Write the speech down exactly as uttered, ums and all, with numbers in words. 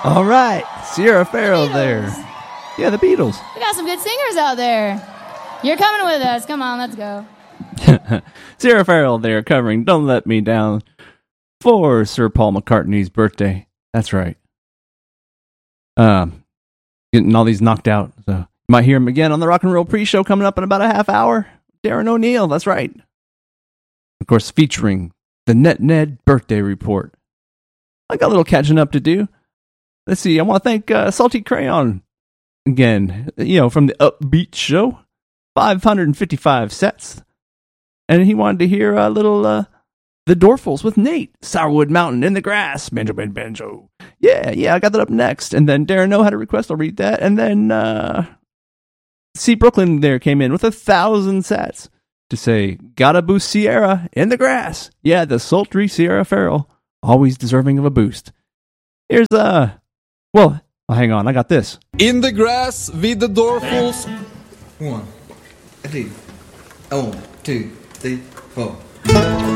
All right, Sierra Farrell there. Yeah, the Beatles. We got some good singers out there. You're coming with us. Come on, let's go. Sierra Farrell there covering Don't Let Me Down for Sir Paul McCartney's birthday. That's right. Um, getting all these knocked out. So you might hear him again on the Rock and Roll Pre-Show coming up in about a half hour. Darren O'Neill, that's right. Of course, featuring the Net Ned birthday report. I got a little catching up to do. Let's see, I want to thank uh, Salty Crayon again, you know, from the Upbeat Show. five hundred fifty-five sets. And he wanted to hear a little, uh, The Dorfles with Nate. Sourwood Mountain in the Grass. Banjo, banjo, banjo. Yeah, yeah, I got that up next. And then Darren No had a request. I'll read that. And then, uh, see, Brooklyn there came in with a thousand sets to say, gotta boost Sierra in the grass. Yeah, the sultry Sierra Farrell. Always deserving of a boost. Here's, uh, well, oh, hang on, I got this. In the Grass with the Dorfles. One, two, one, two, three, four.